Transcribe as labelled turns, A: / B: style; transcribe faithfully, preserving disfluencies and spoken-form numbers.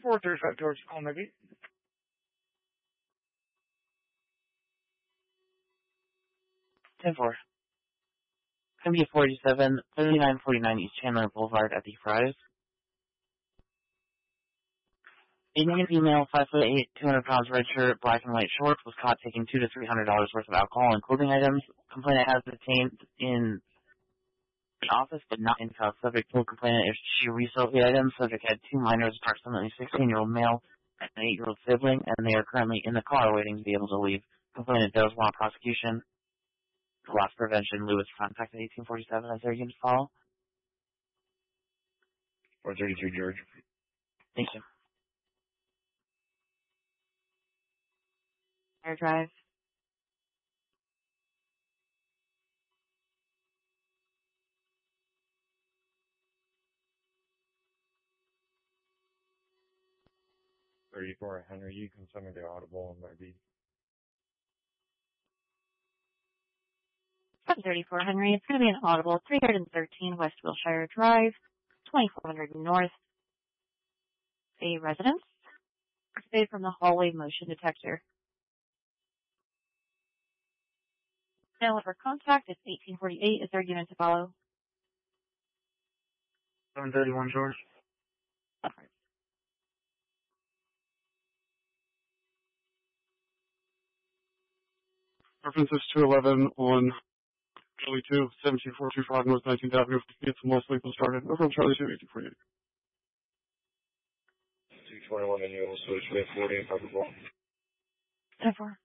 A: four thirty-five George, call maybe.
B: ten four. M B forty-seven, thirty-nine forty-nine East Chandler Boulevard at the Fry's. A named female, five foot eight, two hundred pounds, red shirt, black and white shorts, was caught taking two to three hundred dollars worth of alcohol and clothing items. Complainant has detained in the office, but not in house. Subject told complainant if she resold the items. Subject had two minors, approximately sixteen-year-old male and an eight-year-old sibling, and they are currently in the car waiting to be able to leave. Complainant does want prosecution. Loss prevention. Lewis contacted eighteen forty-seven as their unit follow.
A: four thirty-two George.
B: Thank you.
C: Air Drive.
A: thirty-four Henry, you can send me the audible on my beat.
C: seven thirty-four Henry, it's going to be an audible, three thirteen West Wilshire Drive, twenty-four hundred North. A residence. Activated from the hallway motion detector. Now for contact, it's eighteen forty-eight. Is there a unit to follow?
A: seven thirty-one George.
C: Alright.
D: Reference is two eleven on Charlie two, seventeen four two five North nineteenth Avenue. It's most lethal started. Over on Charlie two, eighteen forty-eight.
A: two twenty-one and you will switch with forty and Pepper Ball.
C: ten four.